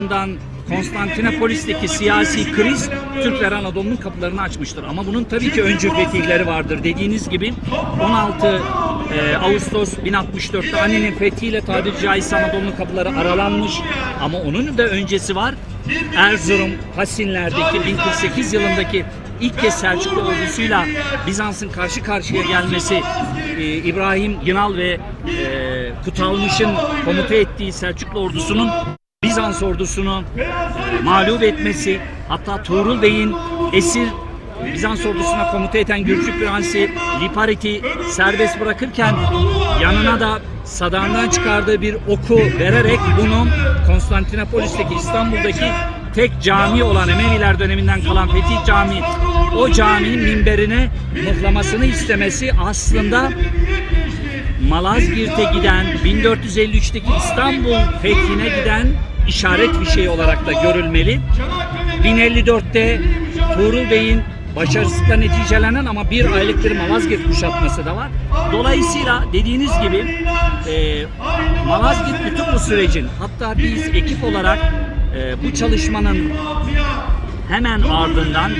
Konstantinopolis'teki siyasi kriz Türkler Anadolu'nun kapılarını açmıştır. Ama bunun tabii ki önce fetihleri vardır. Dediğiniz gibi 16 Ağustos 1064'te Ani'nin fethiyle tabiri caizse Anadolu'nun kapıları aralanmış. Ama onun da öncesi var. Erzurum, Hasinler'deki 1048 yılındaki ilk kez Selçuklu ordusuyla Bizans'ın karşı karşıya gelmesi, İbrahim Yınal ve Kutalmış'ın komuta ettiği Selçuklu ordusunun Bizans ordusunu mağlup etmesi, hatta Tuğrul Bey'in esir Bizans ordusuna komuta eden Gürcü Prensi Liparit'i serbest bırakırken yanına da sadağından çıkardığı bir oku vererek bunu Konstantinopolis'teki, İstanbul'daki tek cami olan Emeviler döneminden kalan Fetih Camii, o caminin minberine mıhlamasını istemesi aslında Malazgirt'e giden 1453'teki İstanbul fethine giden işaret bir şey olarak da görülmeli. 1054'te Tuğrul Bey'in başarısızlıkla neticelenen ama bir aylık bir Malazgirt kuşatması da var. Dolayısıyla dediğiniz gibi Malazgirt bütün bu sürecin, hatta biz ekip olarak bu çalışmanın hemen ardından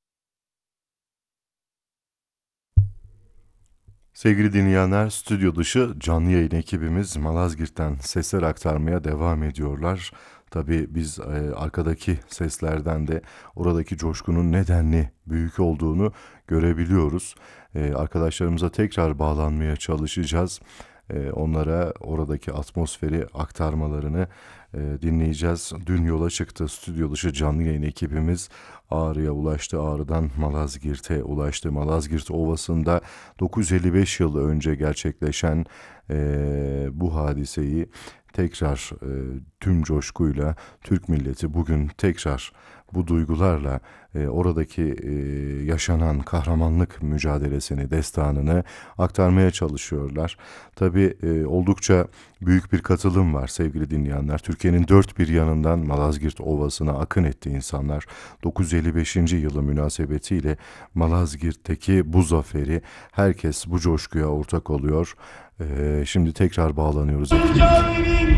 Sevgili dinleyenler, stüdyo dışı canlı yayın ekibimiz Malazgirt'ten sesler aktarmaya devam ediyorlar. Tabii biz arkadaki seslerden de oradaki coşkunun nedenli büyük olduğunu görebiliyoruz. Arkadaşlarımıza tekrar bağlanmaya çalışacağız. Onlara oradaki atmosferi aktarmalarını dinleyeceğiz. Dün yola çıktı stüdyo dışı canlı yayın ekibimiz. Ağrı'ya ulaştı, Ağrı'dan Malazgirt'e ulaştı. Malazgirt Ovası'nda 955 yıl önce gerçekleşen bu hadiseyi tekrar tüm coşkuyla Türk milleti bugün tekrar bu duygularla oradaki yaşanan kahramanlık mücadelesini, destanını aktarmaya çalışıyorlar. Tabii oldukça büyük bir katılım var sevgili dinleyenler. Türkiye'nin dört bir yanından Malazgirt Ovası'na akın etti insanlar. 955. yılı münasebetiyle Malazgirt'teki bu zaferi, herkes bu coşkuya ortak oluyor. Şimdi tekrar bağlanıyoruz ekibimize.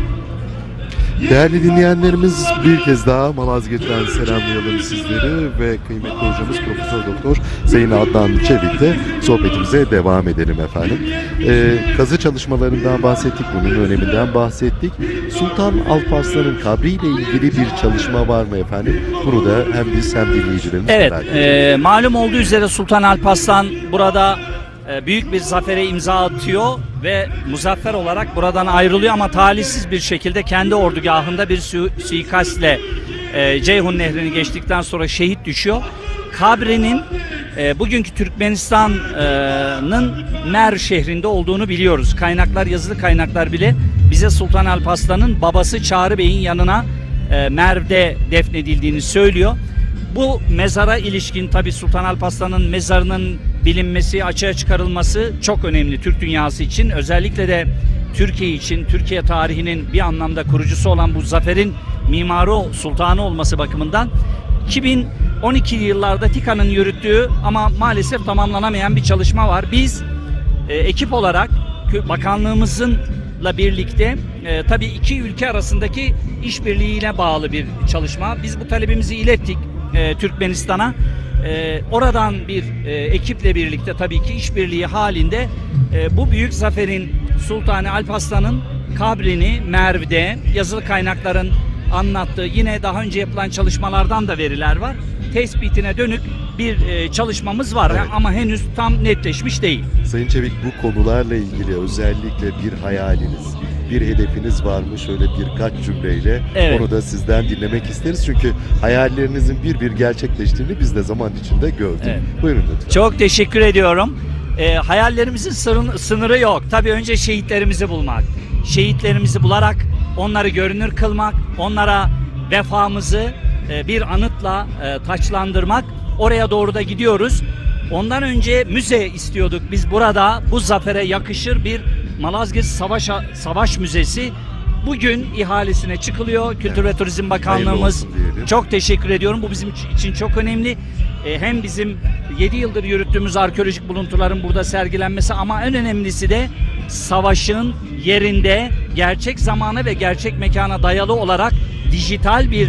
Değerli dinleyenlerimiz, bir kez daha Malazgirt'ten selamlayalım sizleri ve kıymetli hocamız Profesör Doktor Sayın Adnan Çevik'le sohbetimize devam edelim efendim. Kazı çalışmalarından bahsettik, bunun öneminden bahsettik. Sultan Alparslan'ın kabriyle ilgili bir çalışma var mı efendim? Bunu da hem biz hem dinleyicilerimiz merak ediyoruz. Malum olduğu üzere Sultan Alparslan burada büyük bir zafere imza atıyor ve muzaffer olarak buradan ayrılıyor ama talihsiz bir şekilde kendi ordugahında bir suikastle Ceyhun Nehri'ni geçtikten sonra şehit düşüyor. Kabrinin bugünkü Türkmenistan'ın Merv şehrinde olduğunu biliyoruz. Kaynaklar, yazılı kaynaklar bile bize Sultan Alparslan'ın babası Çağrı Bey'in yanına Merv'de defnedildiğini söylüyor. Bu mezara ilişkin tabi Sultan Alparslan'ın mezarının bilinmesi, açığa çıkarılması çok önemli Türk dünyası için. Özellikle de Türkiye için, Türkiye tarihinin bir anlamda kurucusu olan bu zaferin mimarı, sultanı olması bakımından 2012 yıllarda TİKA'nın yürüttüğü ama maalesef tamamlanamayan bir çalışma var. Biz ekip olarak bakanlığımızla birlikte tabii iki ülke arasındaki işbirliğiyle bağlı bir çalışma. Biz bu talebimizi ilettik Türkmenistan'a. Oradan bir ekiple birlikte tabii ki işbirliği halinde bu büyük zaferin Sultanı Alparslan'ın kabrini Merv'de, yazılı kaynakların anlattığı, yine daha önce yapılan çalışmalardan da veriler var. Tespitine dönük bir çalışmamız var, evet, ama henüz tam netleşmiş değil. Sayın Çevik, bu konularla ilgili özellikle bir hayaliniz, bir hedefiniz var mı? Şöyle birkaç cümleyle, evet, onu da sizden dinlemek isteriz. Çünkü hayallerinizin bir bir gerçekleştiğini biz de zaman içinde gördük. Evet. Buyurun lütfen. Çok teşekkür ediyorum. Hayallerimizin sınırı yok. Tabii önce şehitlerimizi bulmak. Şehitlerimizi bularak onları görünür kılmak, onlara vefamızı bir anıtla taçlandırmak. Oraya doğru da gidiyoruz. Ondan önce müze istiyorduk. Biz burada bu zafere yakışır bir Malazgirt Savaş Müzesi bugün ihalesine çıkılıyor. Kültür ve Turizm Bakanlığımız, çok teşekkür ediyorum. Bu bizim için çok önemli. Hem bizim 7 yıldır yürüttüğümüz arkeolojik buluntuların burada sergilenmesi ama en önemlisi de savaşın yerinde gerçek zamana ve gerçek mekana dayalı olarak dijital bir